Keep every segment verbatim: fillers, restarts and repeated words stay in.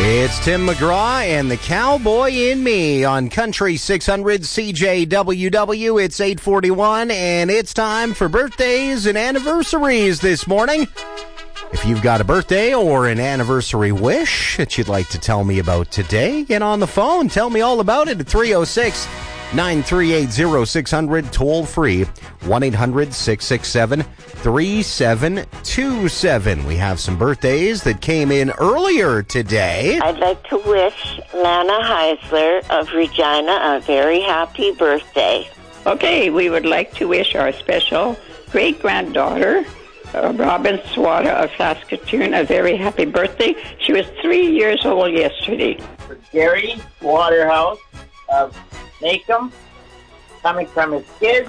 It's Tim McGraw and the Cowboy in Me on Country six hundred C J W W. It's eight forty-one, and it's time for birthdays and anniversaries this morning. If you've got a birthday or an anniversary wish that you'd like to tell me about today, get on the phone. Tell me all about it at three oh six, nine three eight, oh six hundred, toll free, one eight hundred, six six seven, three seven two seven. We have some birthdays that came in earlier today. I'd like to wish Lana Heisler of Regina a very happy birthday. Okay, we would like to wish our special great-granddaughter, uh, Robin Swata of Saskatoon, a very happy birthday. She was three years old yesterday. For Gary Waterhouse of Macomb, coming from his kids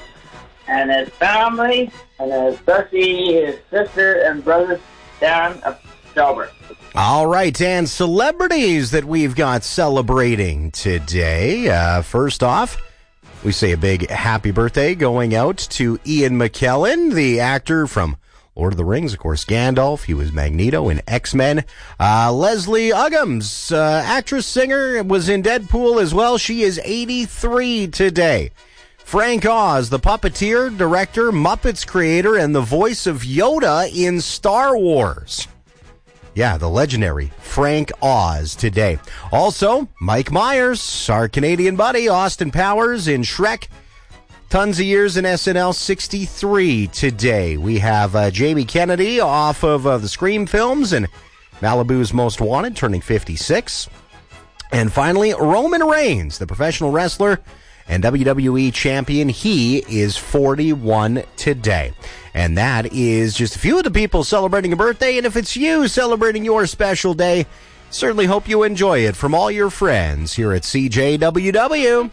and his family, and especially his sister and brother down of Shelburne. All right, and celebrities that we've got celebrating today. Uh, first off, we say a big happy birthday going out to Ian McKellen, the actor from Lord of the Rings, of course, Gandalf. He was Magneto in X-Men. Uh, Leslie Uggams, uh, actress, singer, was in Deadpool as well. She is eighty-three today. Frank Oz, the puppeteer, director, Muppets creator, and the voice of Yoda in Star Wars. Yeah, the legendary Frank Oz today. Also, Mike Myers, our Canadian buddy, Austin Powers in Shrek. Tons of years in S N L, sixty-three today. We have uh, Jamie Kennedy off of uh, the Scream films and Malibu's Most Wanted, turning fifty-six. And finally, Roman Reigns, the professional wrestler and W W E champion. He is forty-one today. And that is just a few of the people celebrating a birthday. And if it's you celebrating your special day, certainly hope you enjoy it from all your friends here at C J W W.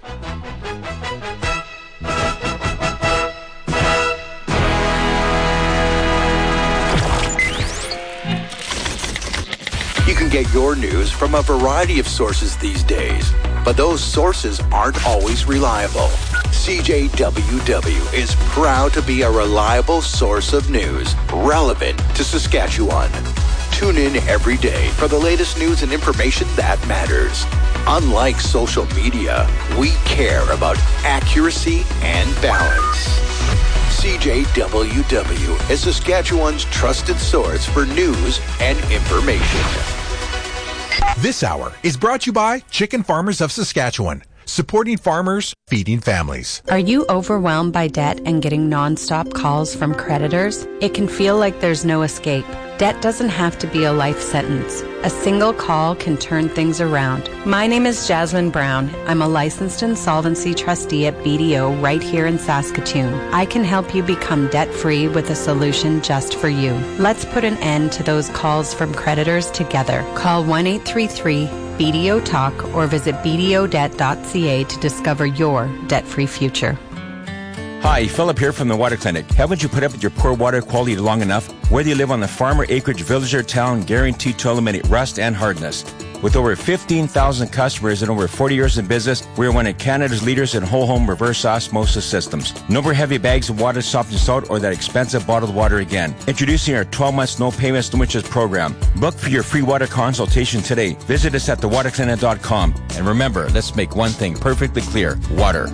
You can get your news from a variety of sources these days, but those sources aren't always reliable. C J W W is proud to be a reliable source of news relevant to Saskatchewan. Tune in every day for the latest news and information that matters. Unlike social media, we care about accuracy and balance. C J W W is Saskatchewan's trusted source for news and information. This hour is brought to you by Chicken Farmers of Saskatchewan, supporting farmers, feeding families. Are you overwhelmed by debt and getting nonstop calls from creditors? It can feel like there's no escape. Debt doesn't have to be a life sentence. A single call can turn things around. My name is Jasmine Brown. I'm a licensed insolvency trustee at B D O right here in Saskatoon. I can help you become debt-free with a solution just for you. Let's put an end to those calls from creditors together. Call one eight three three B D O talk or visit b d o debt dot c a to discover your debt-free future. Hi, Philip here from the Water Clinic. Haven't you put up with your poor water quality long enough? Whether you live on the farm or acreage, village or town, guaranteed to eliminate rust and hardness. With over fifteen thousand customers and over forty years in business, we are one of Canada's leaders in whole home reverse osmosis systems. No more heavy bags of water soft and salt or that expensive bottled water again. Introducing our twelve months no payments no interest program. Book for your free water consultation today. Visit us at the water clinic dot com. And remember, let's make one thing perfectly clear. Water.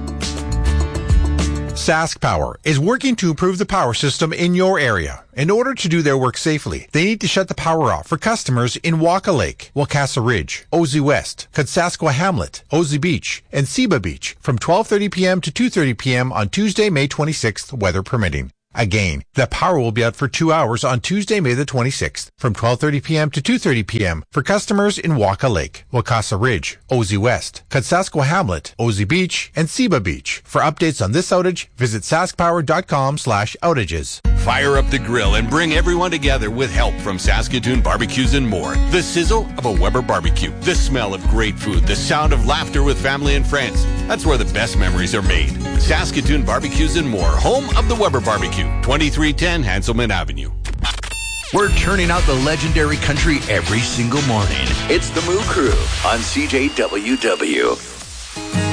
Sask Power is working to improve the power system in your area. In order to do their work safely, they need to shut the power off for customers in Waka Lake, Wakasa Ridge, Ozee West, Katsasqua Hamlet, Ozee Beach, and Seba Beach from twelve thirty p.m. to two thirty p.m. on Tuesday, May twenty-sixth, weather permitting. Again, the power will be out for two hours on Tuesday, May the twenty-sixth, from twelve thirty p.m. to two thirty p.m. for customers in Waka Lake, Wakasa Ridge, Ozee West, Katsasqua Hamlet, Ozee Beach, and Seba Beach. For updates on this outage, visit saskpower.com slash outages. Fire up the grill and bring everyone together with help from Saskatoon Barbecues and More. The sizzle of a Weber barbecue, the smell of great food, the sound of laughter with family and friends. That's where the best memories are made. Saskatoon Barbecues and More, home of the Weber Barbecue, twenty-three ten Hanselman Avenue. We're turning out the legendary country every single morning. It's the Moo Crew on C J W W.